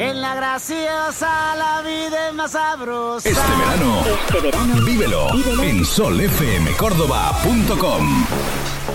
En la graciosa la vida es más sabrosa. Este verano, vívelo en solfmcórdoba.com.